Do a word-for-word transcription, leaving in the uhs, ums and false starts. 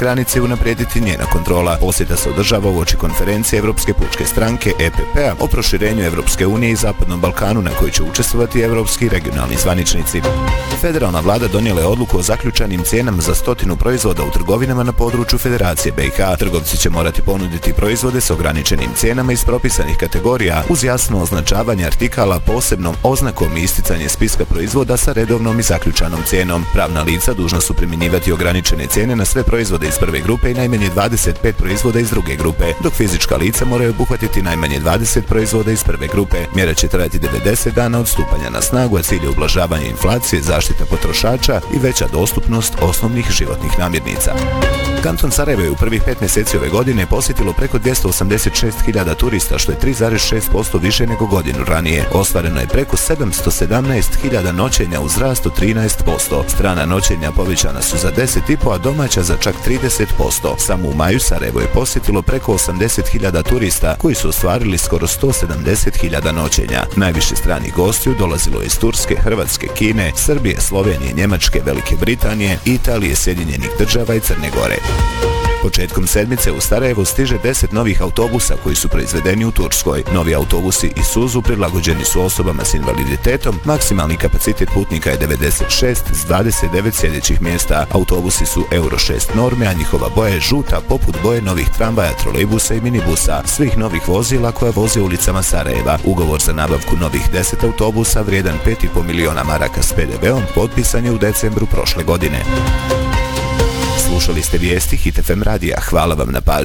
granice i unaprijediti njena kontrola. Posjeta se održava uoči konferencije Evropske pučke stranke E P P-a o proširenju Evropske unije i Zapadnom Balkanu na kojoj će učestvovati evropski regionalni zvaničnici. Federalna vlada donijela je odluku o zaključanim cijenama za stotinu proizvoda u trgovinama na području Federacije B i H. Trgovci će morati ponuditi proizvode s ograničenim cijenama iz propisanih kategorija uz jasno označavanje artikala posebnom oznakom i isticanje spiska proizvoda sa redovnom i zaključanom cijenom. Pravna lica dužna su primjenjivati ograničene cijene na sve proizvode iz prve grupe i najmanje dvadeset pet proizvoda iz druge grupe, dok fizička lica moraju obuhvatiti najmanje dvadeset proizvoda iz prve grupe. Mjera će trajati devedeset dana od stupanja na snagu, a cilj je ublažavanje inflacije, zaštita potrošača i veća dostupnost osnovnih životnih namirnica. Kanton Sarajevo je u prvih pet mjeseci ove godine posjetilo preko dvjesto osamdeset šest hiljada turista, što je tri zarez šest posto više nego godinu ranije. Ostvareno je preko sedamsto sedamnaest hiljada noćenja uz rast od trinaest posto. Strana noćenja povećana su za deset i po, a domaća za čak trideset posto. Samo u maju Sarajevo je posjetilo preko osamdeset hiljada turista koji su ostvarili skoro sto sedamdeset hiljada noćenja. Najviše stranih gostiju dolazilo je iz Turske, Hrvatske, Kine, Srbije, Slovenije, Njemačke, Velike Britanije, Italije, Sjedinjenih Država i Crne Gore. Početkom sedmice u Sarajevo stiže deset novih autobusa koji su proizvedeni u Turskoj. Novi autobusi Isuzu prilagođeni su osobama s invaliditetom, maksimalni kapacitet putnika je devedeset šest s dvadeset devet sjedećih mjesta. Autobusi su Euro šest norme, a njihova boja je žuta poput boje novih tramvaja, trolejbusa i minibusa, svih novih vozila koja voze ulicama Sarajeva. Ugovor za nabavku novih deset autobusa vrijedan pet i po miliona maraka s P D V-om potpisan je u decembru prošle godine. Slušali ste vijesti Hit F M radija. Hvala vam na pažnji.